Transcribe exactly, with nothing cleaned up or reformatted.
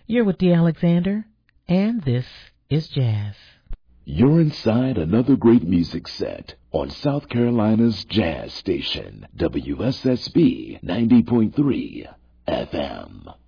You're with Dee Alexander, and this is Jazz. You're inside another great music set on South Carolina's Jazz Station, W S S B ninety point three F M.